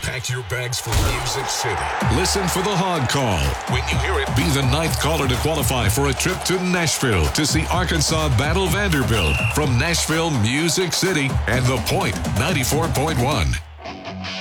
Pack your bags for Music City. Listen for the Hog Call. When you hear it, be the ninth caller to qualify for a trip to Nashville to see Arkansas battle Vanderbilt from Nashville, Music City, and The Point 94.1.